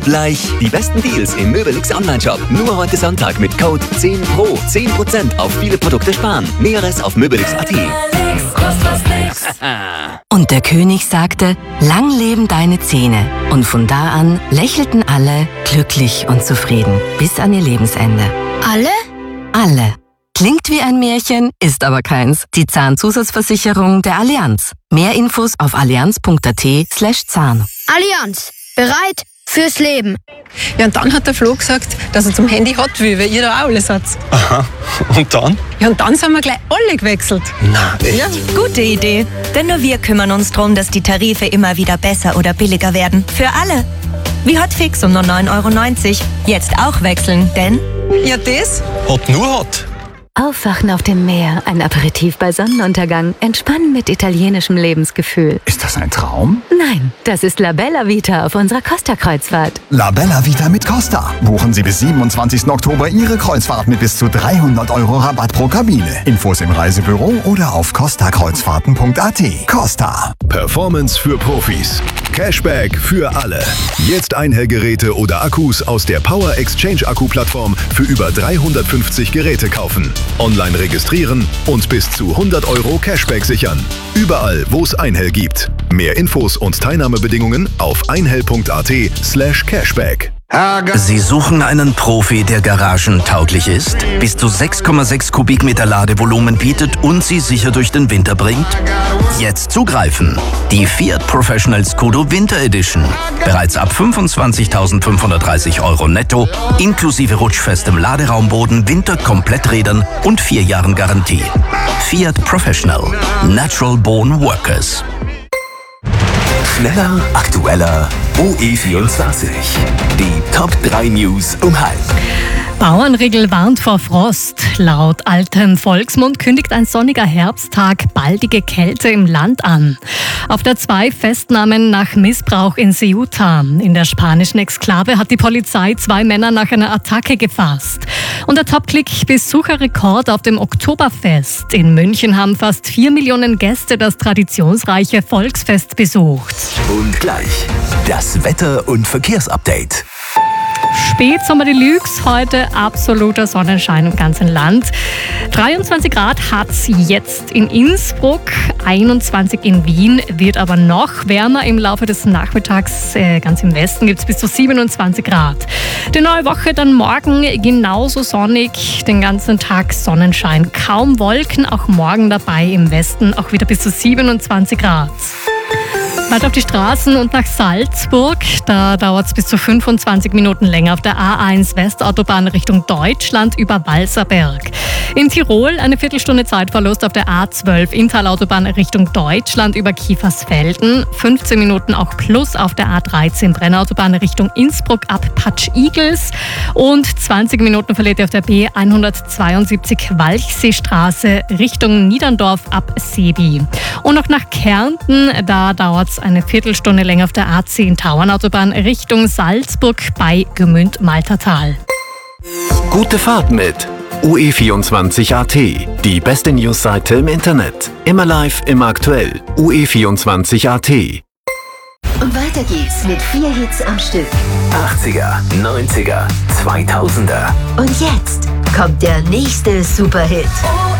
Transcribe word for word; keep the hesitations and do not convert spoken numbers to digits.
Gleich die besten Deals im Möbelix Online-Shop. Nur heute Sonntag mit Code zehn Pro. zehn Prozent auf viele Produkte sparen. Näheres auf möbelix punkt at. Und der König sagte, lang leben deine Zähne. Und von da an lächelten alle glücklich und zufrieden bis an ihr Lebensende. Alle? Alle. Klingt wie ein Märchen, ist aber keins. Die Zahnzusatzversicherung der Allianz. Mehr Infos auf allianz punkt at slash Zahn. Allianz. Bereit fürs Leben. Ja, und dann hat der Flo gesagt, dass er zum Handy hat will, weil ihr da auch alle seid. Aha. Und dann? Ja, und dann sind wir gleich alle gewechselt. Na, echt? Ja. Gute Idee. Denn nur wir kümmern uns darum, dass die Tarife immer wieder besser oder billiger werden. Für alle. Wie Hotfix um nur neun Euro neunzig. Jetzt auch wechseln, denn... Ja, das? Hot nur Hot. Aufwachen auf dem Meer, ein Aperitif bei Sonnenuntergang, entspannen mit italienischem Lebensgefühl. Ist das ein Traum? Nein, das ist La Bella Vita auf unserer Costa-Kreuzfahrt. La Bella Vita mit Costa. Buchen Sie bis siebenundzwanzigsten Oktober Ihre Kreuzfahrt mit bis zu dreihundert Euro Rabatt pro Kabine. Infos im Reisebüro oder auf costa kreuzfahrten punkt at. Costa. Performance für Profis. Cashback für alle. Jetzt Einhellgeräte oder Akkus aus der Power Exchange Akku-Plattform für über dreihundertfünfzig Geräte kaufen. Online registrieren und bis zu hundert Euro Cashback sichern. Überall, wo es Einhell gibt. Mehr Infos und Teilnahmebedingungen auf einhell punkt at slash cashback. Sie suchen einen Profi, der garagentauglich ist, bis zu sechs Komma sechs Kubikmeter Ladevolumen bietet und Sie sicher durch den Winter bringt? Jetzt zugreifen! Die Fiat Professional Scudo Winter Edition. Bereits ab fünfundzwanzigtausendfünfhundertdreißig Euro netto, inklusive rutschfestem Laderaumboden, Winterkompletträdern und vier Jahren Garantie. Fiat Professional. Natural Born Workers. Schneller, aktueller, O E vierundzwanzig. Die Top drei News um halb. Bauernriegel warnt vor Frost. Laut altem Volksmund kündigt ein sonniger Herbsttag baldige Kälte im Land an. Auf der zwei Festnahmen nach Missbrauch in Ceuta. In der spanischen Exklave hat die Polizei zwei Männer nach einer Attacke gefasst. Und der Top-Click-Besucherrekord auf dem Oktoberfest. In München haben fast vier Millionen Gäste das traditionsreiche Volksfest besucht. Und gleich das Wetter- und Verkehrsupdate. Spätsommer Deluxe, heute absoluter Sonnenschein im ganzen Land. dreiundzwanzig Grad hat es jetzt in Innsbruck, einundzwanzig in Wien, wird aber noch wärmer im Laufe des Nachmittags. Äh, ganz im Westen gibt es bis zu siebenundzwanzig Grad. Die neue Woche dann morgen genauso sonnig, den ganzen Tag Sonnenschein. Kaum Wolken, auch morgen dabei im Westen, auch wieder bis zu siebenundzwanzig Grad. Weiter auf die Straßen und nach Salzburg. Da dauert es bis zu fünfundzwanzig Minuten länger auf der A eins Westautobahn Richtung Deutschland über Walserberg. In Tirol eine Viertelstunde Zeitverlust auf der A zwölf Inntal-Autobahn Richtung Deutschland über Kiefersfelden. fünfzehn Minuten auch plus auf der A dreizehn Brennautobahn Richtung Innsbruck ab Patsch Igels. Und zwanzig Minuten verliert ihr auf der B hundertzweiundsiebzig Walchseestraße Richtung Niederndorf ab Sebi. Und noch nach Kärnten, da dauert es eine Viertelstunde länger auf der A zehn Tauernautobahn Richtung Salzburg bei Gmünd-Maltertal. Gute Fahrt mit U E vierundzwanzig Punkt at. Die beste Newsseite im Internet. Immer live, immer aktuell. U E vierundzwanzig Punkt at. Und weiter geht's mit vier Hits am Stück. achtziger, neunziger, zweitausender. Und jetzt kommt der nächste Superhit.